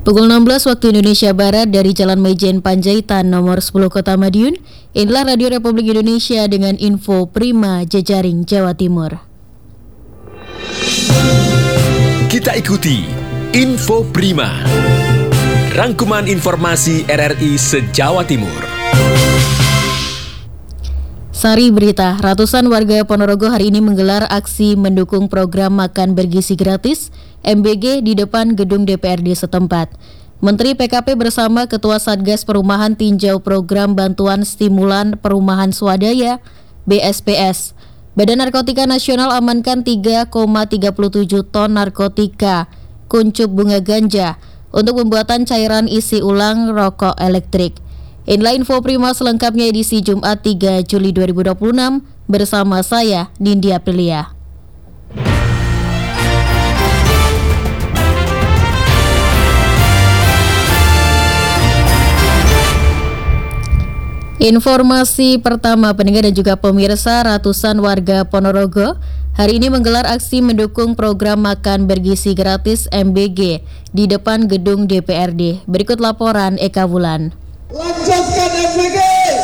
Pukul 16 waktu Indonesia Barat dari Jalan Maijen Panjaitan nomor 10 Kota Madiun, inilah Radio Republik Indonesia dengan info Prima Jejaring Jawa Timur. Kita ikuti Info Prima, rangkuman informasi RRI se-Jawa Timur. Sari berita, ratusan warga Ponorogo hari ini menggelar aksi mendukung program makan bergizi gratis MBG di depan gedung DPRD setempat. Menteri PKP bersama Ketua Satgas Perumahan tinjau program bantuan stimulan perumahan swadaya BSPS. Badan Narkotika Nasional amankan 3,37 ton narkotika kuncup bunga ganja untuk pembuatan cairan isi ulang rokok elektrik. Inilah info Prima selengkapnya edisi Jumat 3 Juli 2026 bersama saya Nindya Aprilia. Informasi pertama, pendengar dan juga pemirsa, ratusan warga Ponorogo hari ini menggelar aksi mendukung program makan bergizi gratis MBG di depan gedung DPRD. Berikut laporan Eka Wulan. Lanjutkan MBG!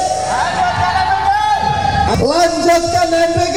Lanjutkan MBG!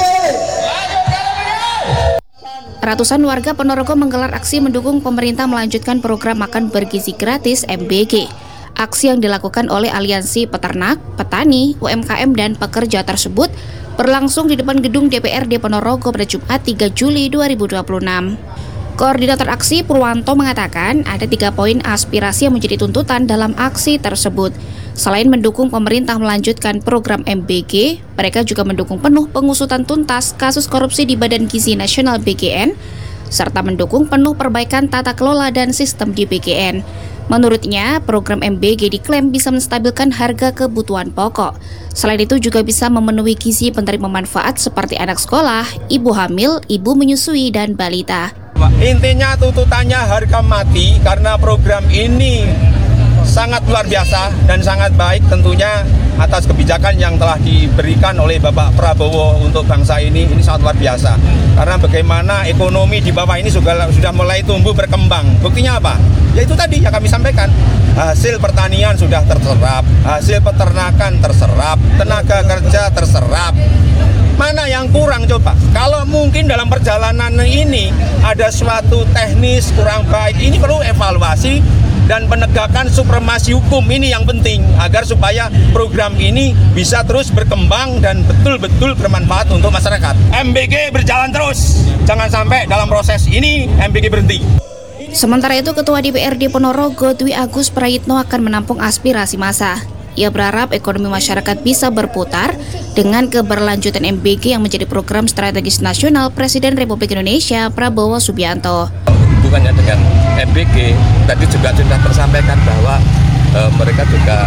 Ratusan warga Ponorogo menggelar aksi mendukung pemerintah melanjutkan program makan bergizi gratis MBG. Aksi yang dilakukan oleh Aliansi Peternak, Petani, UMKM, dan Pekerja tersebut berlangsung di depan gedung DPRD Ponorogo pada Jumat 3 Juli 2026. Koordinator aksi Purwanto mengatakan ada 3 poin aspirasi yang menjadi tuntutan dalam aksi tersebut. Selain mendukung pemerintah melanjutkan program MBG, mereka juga mendukung penuh pengusutan tuntas kasus korupsi di Badan Gizi Nasional BGN, serta mendukung penuh perbaikan tata kelola dan sistem di BGN. Menurutnya, program MBG diklaim bisa menstabilkan harga kebutuhan pokok. Selain itu juga bisa memenuhi gizi penerima manfaat seperti anak sekolah, ibu hamil, ibu menyusui, dan balita. Intinya tuntutannya harga mati karena program ini sangat luar biasa dan sangat baik tentunya atas kebijakan yang telah diberikan oleh Bapak Prabowo untuk bangsa ini sangat luar biasa. Karena bagaimana ekonomi di bawah ini sudah mulai tumbuh berkembang. Buktinya apa? Ya itu tadi yang kami sampaikan. Hasil pertanian sudah terserap, hasil peternakan terserap, tenaga kerja terserap. Mana yang kurang coba? Kalau mungkin dalam perjalanan ini ada suatu teknis kurang baik, ini perlu evaluasi dan penegakan supremasi hukum, ini yang penting agar supaya program ini bisa terus berkembang dan betul-betul bermanfaat untuk masyarakat. MBG berjalan terus, jangan sampai dalam proses ini MBG berhenti. Sementara itu, Ketua DPRD Ponorogo Dwi Agus Prayitno akan menampung aspirasi massa. Ia berharap ekonomi masyarakat bisa berputar dengan keberlanjutan MBG yang menjadi program strategis nasional Presiden Republik Indonesia Prabowo Subianto. Hubungannya dengan MBG tadi juga sudah tersampaikan bahwa mereka juga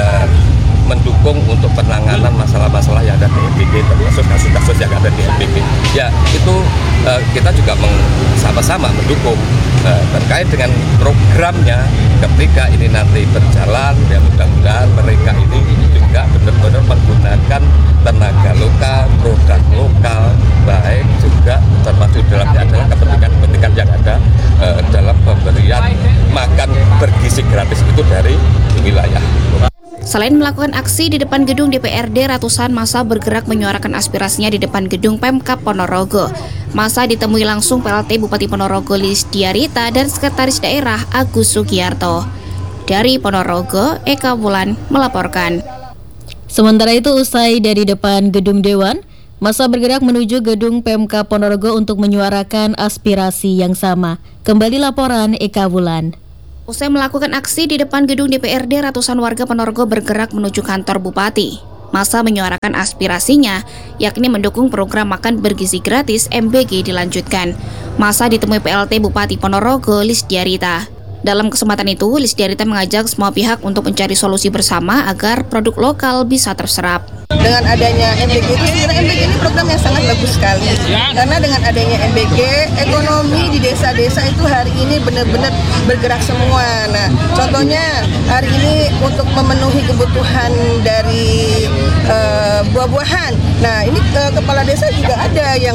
mendukung untuk penanganan masalah-masalah yang ada di MBG, termasuk kasus-kasus yang ada di MBG. Ya, itu kita juga sama-sama mendukung terkait dengan programnya. Ketika ini nanti berjalan, ya mudah-mudahan mereka ini juga benar-benar menggunakan tenaga lokal, produk lokal, baik juga termasuk dalamnya adalah kepentingan yang ada dalam pemberian makan bergizi gratis itu dari wilayah. Selain melakukan aksi di depan gedung DPRD, ratusan massa bergerak menyuarakan aspirasinya di depan gedung Pemkab Ponorogo. Massa ditemui langsung PLT Bupati Ponorogo Lilis Diarita dan Sekretaris Daerah Agus Sugiyarto. Dari Ponorogo, Eka Wulan melaporkan. Sementara itu, usai dari depan gedung Dewan, massa bergerak menuju gedung Pemkab Ponorogo untuk menyuarakan aspirasi yang sama. Kembali laporan Eka Wulan. Usai melakukan aksi di depan gedung DPRD, ratusan warga Ponorogo bergerak menuju kantor Bupati. Massa menyuarakan aspirasinya, yakni mendukung program makan bergizi gratis MBG dilanjutkan. Massa ditemui PLT Bupati Ponorogo Lilis Diarita. Dalam kesempatan itu, Lilis Diarita mengajak semua pihak untuk mencari solusi bersama agar produk lokal bisa terserap. Dengan adanya MBG itu, sebenarnya MBG ini program yang sangat bagus sekali. Karena dengan adanya MBG, ekonomi di desa-desa itu hari ini benar-benar bergerak semua. Nah, contohnya hari ini untuk memenuhi kebutuhan dari buah-buahan. Nah, ini kepala desa juga ada yang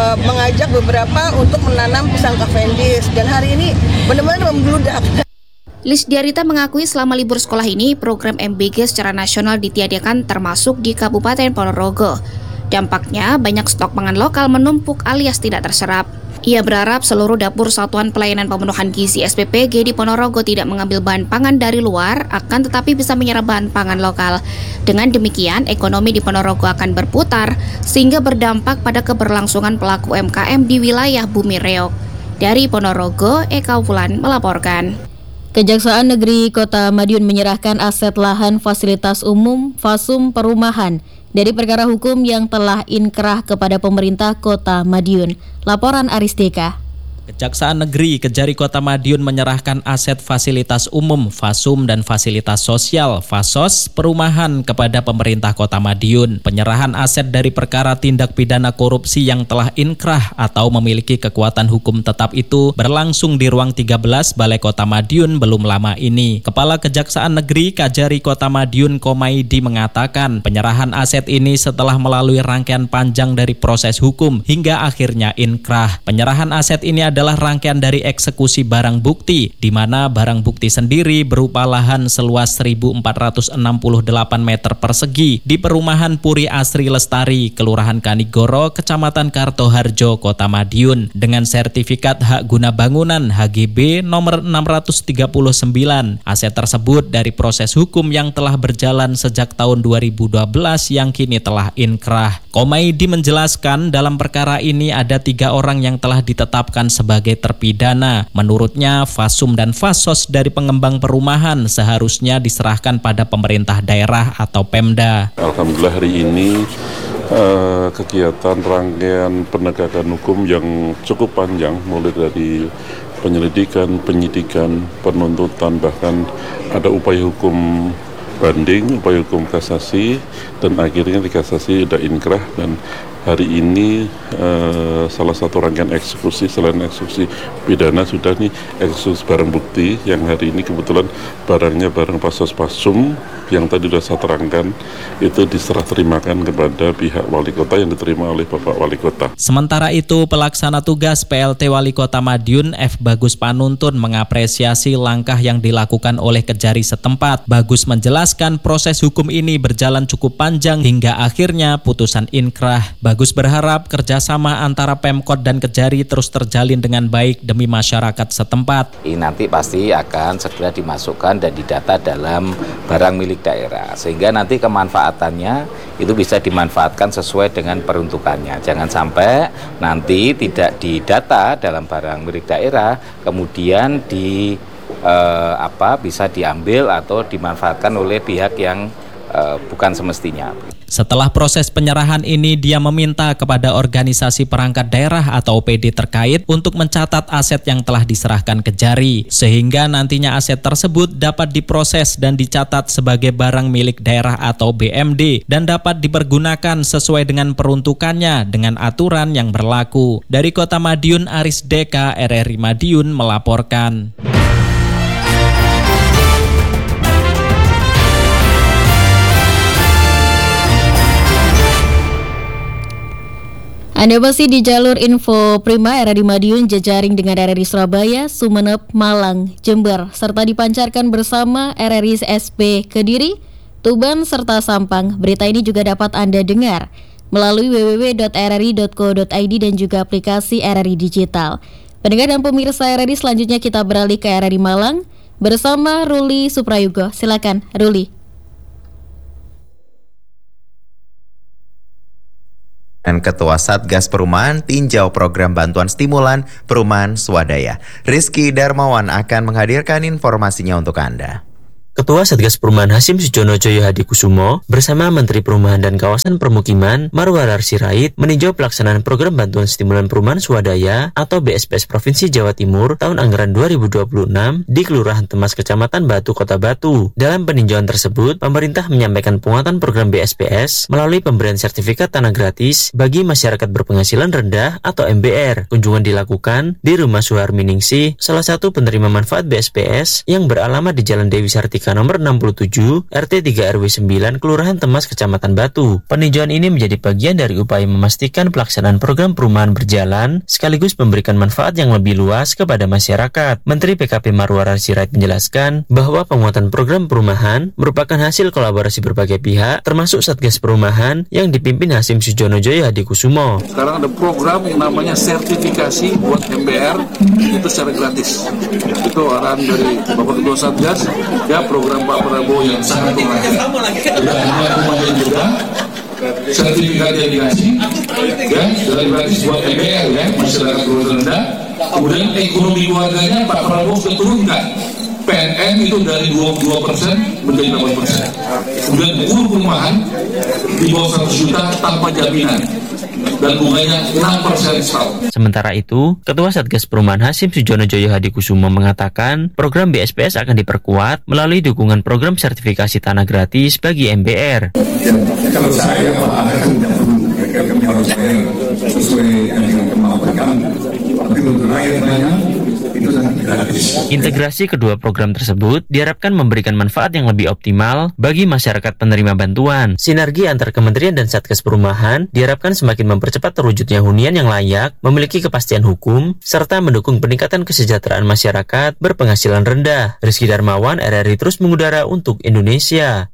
mengajak beberapa untuk menanam pisang Cavendish, dan hari ini benar-benar membludak. Lisdiarita mengakui selama libur sekolah ini, program MBG secara nasional ditiadakan termasuk di Kabupaten Ponorogo. Dampaknya, banyak stok pangan lokal menumpuk alias tidak terserap. Ia berharap seluruh dapur Satuan Pelayanan Pemenuhan Gizi SPPG di Ponorogo tidak mengambil bahan pangan dari luar, akan tetapi bisa menyerap bahan pangan lokal. Dengan demikian, ekonomi di Ponorogo akan berputar, sehingga berdampak pada keberlangsungan pelaku UMKM di wilayah Bumi Reog. Dari Ponorogo, Eka Wulan melaporkan. Kejaksaan Negeri Kota Madiun menyerahkan aset lahan fasilitas umum Fasum Perumahan dari perkara hukum yang telah inkrah kepada pemerintah Kota Madiun. Laporan Aristika. Kejaksaan Negeri Kejari Kota Madiun menyerahkan aset fasilitas umum Fasum dan fasilitas sosial Fasos Perumahan kepada pemerintah Kota Madiun. Penyerahan aset dari perkara tindak pidana korupsi yang telah inkrah atau memiliki kekuatan hukum tetap itu berlangsung di ruang 13 Balai Kota Madiun belum lama ini. Kepala Kejaksaan Negeri Kejari Kota Madiun Komaidi mengatakan penyerahan aset ini setelah melalui rangkaian panjang dari proses hukum hingga akhirnya inkrah. Penyerahan aset ini adalah rangkaian dari eksekusi barang bukti, di mana barang bukti sendiri berupa lahan seluas 1.468 meter persegi di perumahan Puri Asri Lestari, Kelurahan Kanigoro, Kecamatan Kartoharjo, Kota Madiun, dengan sertifikat hak guna bangunan HGB nomor 639. Aset tersebut dari proses hukum yang telah berjalan sejak tahun 2012 yang kini telah inkrah. Komaidi menjelaskan dalam perkara ini ada 3 orang yang telah ditetapkan sebagai terpidana. Menurutnya, Fasum dan Fasos dari pengembang perumahan seharusnya diserahkan pada pemerintah daerah atau Pemda. Alhamdulillah hari ini kegiatan rangkaian penegakan hukum yang cukup panjang, mulai dari penyelidikan, penyidikan, penuntutan, bahkan ada upaya hukum banding, upaya hukum kasasi, dan akhirnya di kasasi sudah inkrah. Dan hari ini salah satu rangkaian eksekusi, selain eksekusi pidana, sudah nih eksekusi barang bukti yang hari ini kebetulan barangnya barang Fasos Fasum yang tadi sudah saya terangkan, itu diserah terimakan kepada pihak wali kota yang diterima oleh Bapak Wali Kota. Sementara itu, pelaksana tugas PLT Wali Kota Madiun F. Bagus Panuntun mengapresiasi langkah yang dilakukan oleh Kejari setempat. Bagus menjelaskan proses hukum ini berjalan cukup panjang hingga akhirnya putusan inkrah. Bagus berharap kerjasama antara Pemkot dan Kejari terus terjalin dengan baik demi masyarakat setempat. Ini nanti pasti akan segera dimasukkan dan didata dalam barang milik daerah, sehingga nanti kemanfaatannya itu bisa dimanfaatkan sesuai dengan peruntukannya. Jangan sampai nanti tidak didata dalam barang milik daerah, kemudian bisa diambil atau dimanfaatkan oleh pihak yang bukan semestinya. Setelah proses penyerahan ini, dia meminta kepada organisasi perangkat daerah atau OPD terkait untuk mencatat aset yang telah diserahkan Kejari, sehingga nantinya aset tersebut dapat diproses dan dicatat sebagai barang milik daerah atau BMD dan dapat dipergunakan sesuai dengan peruntukannya dengan aturan yang berlaku. Dari Kota Madiun, Aris Deka, RRI Madiun melaporkan. Anda masih di jalur info Prima RRI Madiun, jejaring dengan RRI Surabaya, Sumeneb, Malang, Jember, serta dipancarkan bersama RRI SP Kediri, Tuban, serta Sampang. Berita ini juga dapat Anda dengar melalui www.rri.co.id dan juga aplikasi RRI Digital. Pendengar dan pemirsa RRI, selanjutnya kita beralih ke RRI Malang bersama Ruli Suprayugo. Silakan, Ruli. Dan Ketua Satgas Perumahan tinjau program bantuan stimulan perumahan swadaya. Rizky Darmawan akan menghadirkan informasinya untuk Anda. Ketua Satgas Perumahan Hasim Sujono Joyo Hadikusumo bersama Menteri Perumahan dan Kawasan Permukiman Marwarar Sirait meninjau pelaksanaan program bantuan stimulan perumahan swadaya atau BSPS Provinsi Jawa Timur tahun anggaran 2026 di Kelurahan Temas Kecamatan Batu, Kota Batu. Dalam peninjauan tersebut, pemerintah menyampaikan penguatan program BSPS melalui pemberian sertifikat tanah gratis bagi masyarakat berpenghasilan rendah atau MBR. Kunjungan dilakukan di Rumah Suharmi Ningsih, salah satu penerima manfaat BSPS yang beralamat di Jalan Dewi Sartika Mustika nomor 67, RT 3 RW 9, Kelurahan Temas, Kecamatan Batu. Peninjauan ini menjadi bagian dari upaya memastikan pelaksanaan program perumahan berjalan, sekaligus memberikan manfaat yang lebih luas kepada masyarakat. Menteri PKP Marwarar Sirait menjelaskan bahwa penguatan program perumahan merupakan hasil kolaborasi berbagai pihak, termasuk Satgas Perumahan yang dipimpin Hasim Sujonojoyo Hadikusumo. Sekarang ada program yang namanya sertifikasi buat MBR itu secara gratis. Itu arahan dari Bapak Ketua Satgas, ya program Pak Prabowo yang sangat juga sertifikat yang dikasih, ya secara gratis buat MBR ya masyarakat keluarga rendah. Kemudian ekonomi keluarganya Pak Prabowo sudah turunkan. PNM itu dari 22% menjadi 8%. Kemudian buruh perumahan di bawah 100 juta tanpa jaminan. Dan bunganya 6% setahun. Sementara itu, Ketua Satgas Perumahan Hasim Sujonojoyo Hadikusumo mengatakan program BSPS akan diperkuat melalui dukungan program sertifikasi tanah gratis bagi MBR. Kalau saya harus sesuai dengan kemampuan kami. Tapi untuk rakyatnya itu sangat gratis. Integrasi kedua program tersebut diharapkan memberikan manfaat yang lebih optimal bagi masyarakat penerima bantuan. Sinergi antar kementerian dan Satgas Perumahan diharapkan semakin mempercepat terwujudnya hunian yang layak, memiliki kepastian hukum, serta mendukung peningkatan kesejahteraan masyarakat berpenghasilan rendah. Rizky Darmawan, RRI terus mengudara untuk Indonesia.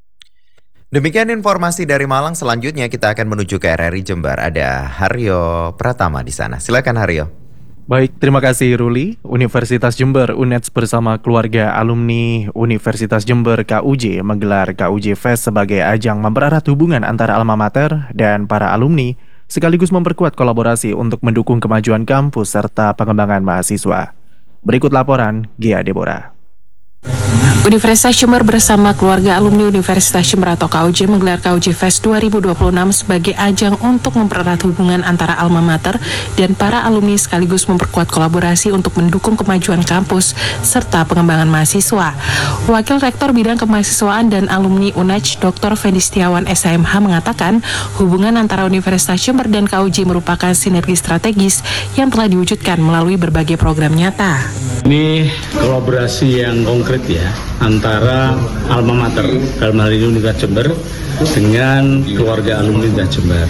Demikian informasi dari Malang. Selanjutnya kita akan menuju ke RRI Jember. Ada Haryo Pratama di sana. Silakan Haryo. Baik, terima kasih Ruli. Universitas Jember UNEDS bersama keluarga alumni Universitas Jember KUJ menggelar KUJ Fest sebagai ajang mempererat hubungan antara alma mater dan para alumni, sekaligus memperkuat kolaborasi untuk mendukung kemajuan kampus serta pengembangan mahasiswa. Berikut laporan Gia Deborah. Universitas Jember bersama keluarga alumni Universitas Jember atau KUJ menggelar KUJ Fest 2026 sebagai ajang untuk mempererat hubungan antara alma mater dan para alumni sekaligus memperkuat kolaborasi untuk mendukung kemajuan kampus serta pengembangan mahasiswa. Wakil Rektor Bidang Kemahasiswaan dan Alumni UNEDS Dr. Fendi Setiawan SHMH mengatakan hubungan antara Universitas Jember dan KUJ merupakan sinergi strategis yang telah diwujudkan melalui berbagai program nyata. Ini kolaborasi yang konkret ya, antara alma mater dalam hal ini Universitas Jember dengan keluarga alumni Universitas Jember.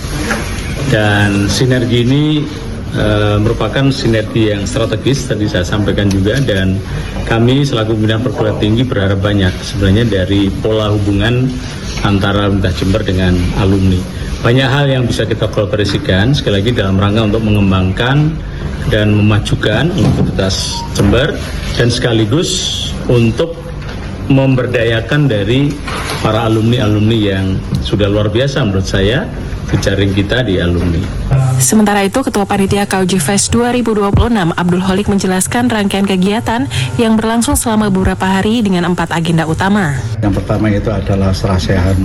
Dan sinergi ini merupakan sinergi yang strategis, tadi saya sampaikan juga, dan kami selaku pimpinan perguruan tinggi berharap banyak sebenarnya dari pola hubungan antara Universitas Jember dengan alumni. Banyak hal yang bisa kita kolaborasikan, sekali lagi dalam rangka untuk mengembangkan dan memajukan Universitas Jember dan sekaligus untuk memberdayakan dari para alumni-alumni yang sudah luar biasa menurut saya jejaring kita di alumni. Sementara itu, Ketua Panitia KUJ Fest 2026 Abdul Holik menjelaskan rangkaian kegiatan yang berlangsung selama beberapa hari dengan 4 agenda utama. Yang pertama itu adalah serasian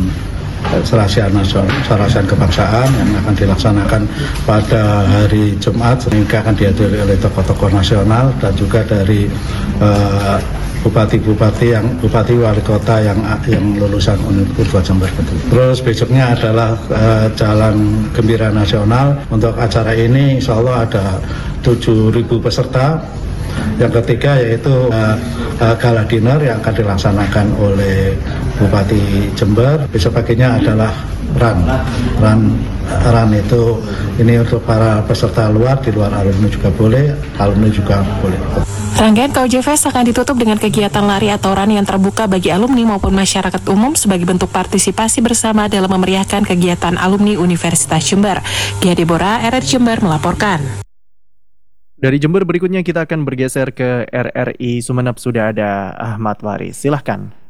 kebangsaan yang akan dilaksanakan pada hari Jumat, sehingga akan dihadiri oleh tokoh-tokoh nasional dan juga dari bupati wali kota yang lulusan Universitas Jember. Terus besoknya adalah Jalan Gembira Nasional. Untuk acara ini insya Allah ada 7.000 peserta. Yang ketiga yaitu gala dinner yang akan dilaksanakan oleh Bupati Jember. Besok paginya adalah run itu ini untuk para peserta luar, di luar alumni juga boleh, alumni juga boleh. Rangkaian KUJ Fest akan ditutup dengan kegiatan lari atau run yang terbuka bagi alumni maupun masyarakat umum sebagai bentuk partisipasi bersama dalam memeriahkan kegiatan alumni Universitas Jember. Gia Deborah, RRI Jember melaporkan. Dari Jember berikutnya kita akan bergeser ke RRI Sumeneb. Sudah ada Ahmad Waris. Silahkan.